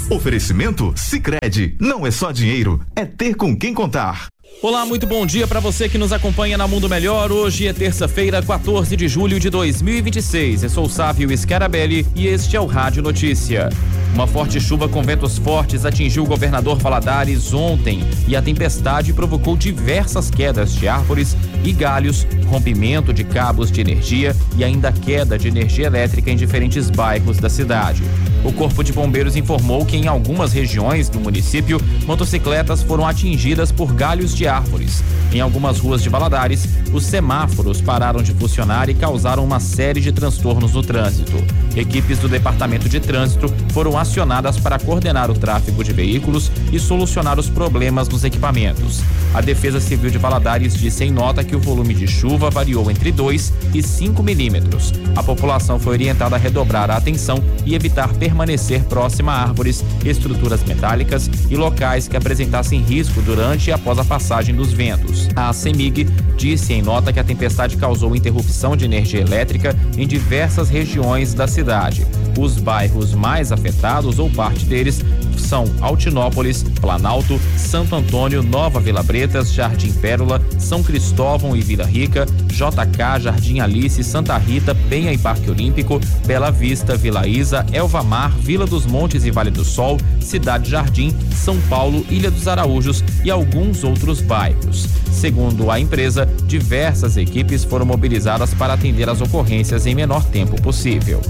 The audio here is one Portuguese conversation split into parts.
Oferecimento Sicredi, não é só dinheiro, é ter com quem contar. Olá, muito bom dia para você que nos acompanha na Mundo Melhor. Hoje é terça-feira, 14 de julho de 2026. Eu sou o Sávio Scarabelli e este é o Rádio Notícia. Uma forte chuva com ventos fortes atingiu o governador Valadares ontem e a tempestade provocou diversas quedas de árvores e galhos, rompimento de cabos de energia e ainda queda de energia elétrica em diferentes bairros da cidade. O Corpo de Bombeiros informou que em algumas regiões do município, motocicletas foram atingidas por galhos de árvores. Em algumas ruas de Valadares, os semáforos pararam de funcionar e causaram uma série de transtornos no trânsito. Equipes do Departamento de Trânsito foram acionadas para coordenar o tráfego de veículos e solucionar os problemas nos equipamentos. A Defesa Civil de Valadares disse em nota que o volume de chuva variou entre 2 e 5 milímetros. A população foi orientada a redobrar a atenção e evitar permanecer próxima a árvores, estruturas metálicas e locais que apresentassem risco durante e após a passagem dos ventos. A CEMIG disse em nota que a tempestade causou interrupção de energia elétrica em diversas regiões da cidade. Os bairros mais afetados, ou parte deles, são Altinópolis, Planalto, Santo Antônio, Nova Vila Bretas, Jardim Pérola, São Cristóvão e Vila Rica, JK, Jardim Alice, Santa Rita, Penha e Parque Olímpico, Bela Vista, Vila Isa, Elva Mar, Vila dos Montes e Vale do Sol, Cidade Jardim, São Paulo, Ilha dos Araújos e alguns outros bairros. Segundo a empresa, diversas equipes foram mobilizadas para atender as ocorrências em menor tempo possível.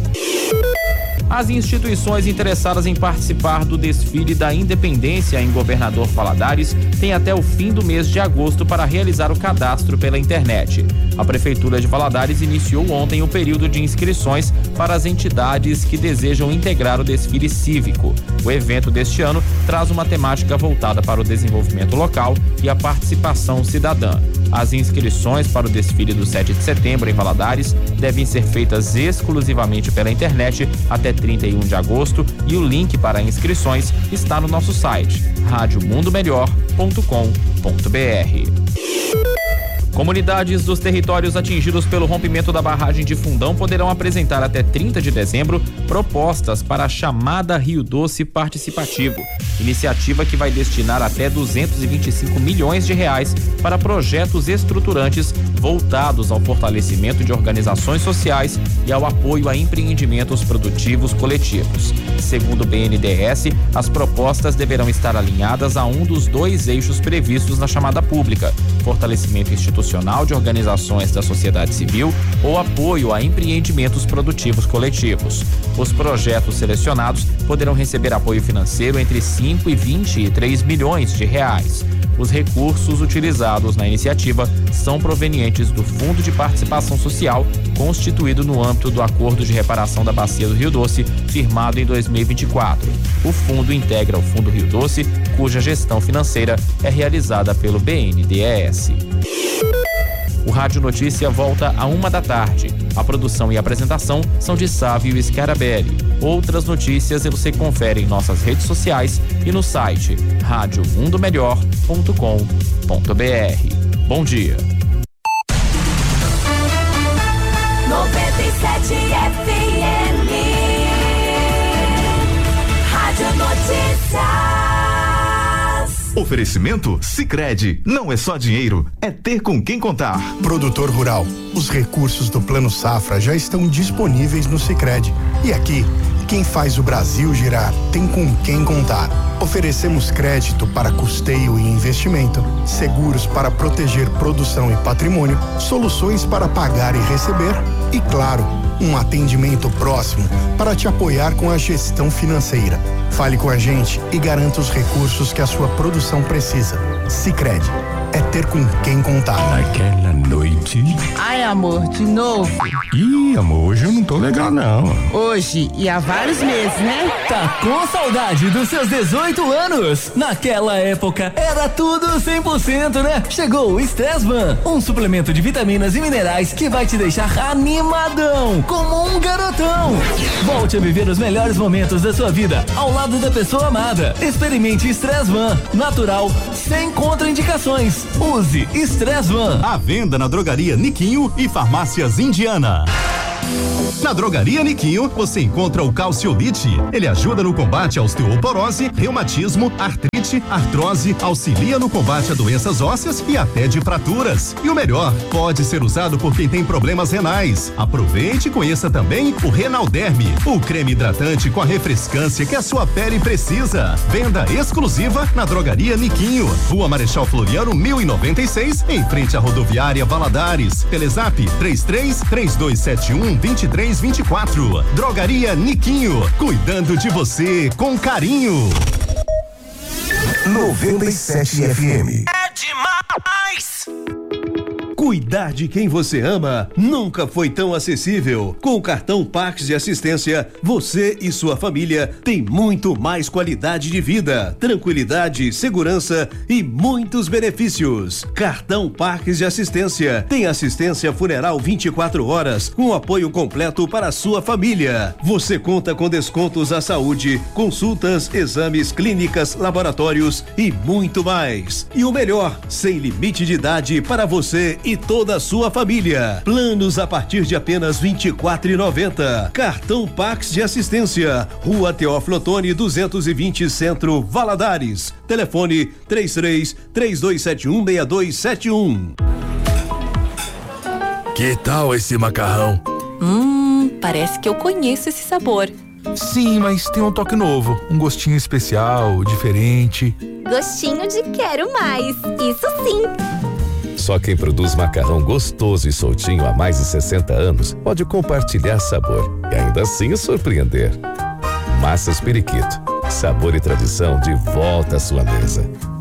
As instituições interessadas em participar do desfile da Independência em Governador Valadares têm até o fim do mês de agosto para realizar o cadastro pela internet. A Prefeitura de Valadares iniciou ontem o período de inscrições para as entidades que desejam integrar o desfile cívico. O evento deste ano traz uma temática voltada para o desenvolvimento local e a participação cidadã. As inscrições para o desfile do 7 de setembro em Valadares devem ser feitas exclusivamente pela internet até 31 de agosto e o link para inscrições está no nosso site radiomundomelhor.com.br. Comunidades dos territórios atingidos pelo rompimento da barragem de Fundão poderão apresentar até 30 de dezembro propostas para a chamada Rio Doce Participativo, iniciativa que vai destinar até 225 milhões de reais para projetos estruturantes voltados ao fortalecimento de organizações sociais e ao apoio a empreendimentos produtivos coletivos. Segundo o BNDES, as propostas deverão estar alinhadas a um dos 2 eixos previstos na chamada pública: fortalecimento institucional de organizações da sociedade civil ou apoio a empreendimentos produtivos coletivos. Os projetos selecionados poderão receber apoio financeiro entre 5 e 23 milhões de reais. Os recursos utilizados na iniciativa são provenientes do Fundo de Participação Social, constituído no âmbito do Acordo de Reparação da Bacia do Rio Doce, firmado em 2024. O fundo integra o Fundo Rio Doce, cuja gestão financeira é realizada pelo BNDES. O Rádio Notícia volta à 1h. A produção e apresentação são de Sávio Scarabelli. Outras notícias você confere em nossas redes sociais e no site radiomundomelhor.com.br. Bom dia. 97 FM Rádio Notícia. Oferecimento Sicredi, não é só dinheiro, é ter com quem contar. Produtor rural, os recursos do Plano Safra já estão disponíveis no Sicredi. E aqui, quem faz o Brasil girar tem com quem contar. Oferecemos crédito para custeio e investimento, seguros para proteger produção e patrimônio, soluções para pagar e receber e, claro, um atendimento próximo para te apoiar com a gestão financeira. Fale com a gente e garanta os recursos que a sua produção precisa. Sicredi, é ter com quem contar. Naquela noite... Ai, amor, de novo? Ih, amor, hoje eu não tô legal, não. Hoje e há vários meses, né? Tá com saudade dos seus 18 anos? Naquela época, era tudo 100%, né? Chegou o Stressvan, um suplemento de vitaminas e minerais que vai te deixar animadão, como um garotão. Volte a viver os melhores momentos da sua vida ao lado da pessoa amada. Experimente Stressvan, natural, sem contraindicações. Use Stressvan. À venda na drogaria Niquinho e farmácias Indiana. Na Drogaria Niquinho, você encontra o Calciolite. Ele ajuda no combate à osteoporose, reumatismo, artrite, artrose, auxilia no combate a doenças ósseas e até de fraturas. E o melhor, pode ser usado por quem tem problemas renais. Aproveite e conheça também o Renalderme, o creme hidratante com a refrescância que a sua pele precisa. Venda exclusiva na Drogaria Niquinho, Rua Marechal Floriano 1096, em frente à rodoviária Valadares. Telezap 33-3271-2324. Drogaria Niquinho, cuidando de você com carinho. 97 FM. É demais! Cuidar de quem você ama nunca foi tão acessível. Com o cartão Parques de Assistência, você e sua família têm muito mais qualidade de vida, tranquilidade, segurança e muitos benefícios. Cartão Parques de Assistência tem assistência funeral 24 horas, com apoio completo para a sua família. Você conta com descontos à saúde, consultas, exames, clínicas, laboratórios e muito mais. E o melhor, sem limite de idade para você e toda a sua família. Planos a partir de apenas R$24,90. Cartão Pax de Assistência. Rua Teófilo Otoni 220 Centro, Valadares. Telefone 33-3271-6271. Que tal esse macarrão? Parece que eu conheço esse sabor. Sim, mas tem um toque novo, um gostinho especial, diferente. Gostinho de quero mais, isso sim. Só quem produz macarrão gostoso e soltinho há mais de 60 anos pode compartilhar sabor e ainda assim surpreender. Massas Periquito, sabor e tradição de volta à sua mesa.